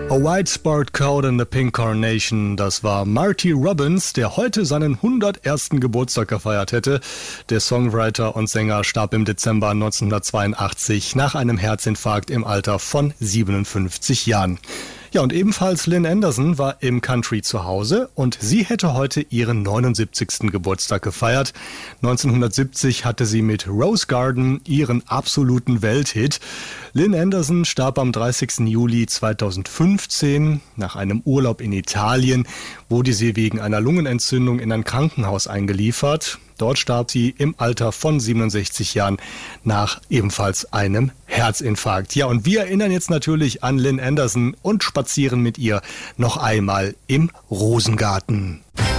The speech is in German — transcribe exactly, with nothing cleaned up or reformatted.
A White Sport Coat and a Pink Coronation, das war Marty Robbins, der heute seinen hundertersten Geburtstag gefeiert hätte. Der Songwriter und Sänger starb im Dezember neunzehnhundertzweiundachtzig nach einem Herzinfarkt im Alter von siebenundfünfzig Jahren. Ja, und ebenfalls Lynn Anderson war im Country zu Hause und sie hätte heute ihren neunundsiebzigsten Geburtstag gefeiert. neunzehnhundertsiebzig hatte sie mit Rose Garden ihren absoluten Welthit. Lynn Anderson starb am dreißigsten Juli zweitausendfünfzehn nach einem Urlaub in Italien, wurde sie wegen einer Lungenentzündung in ein Krankenhaus eingeliefert. Dort starb sie im Alter von siebenundsechzig Jahren nach ebenfalls einem Herzinfarkt. Ja, und wir erinnern jetzt natürlich an Lynn Anderson und spazieren mit ihr noch einmal im Rosengarten.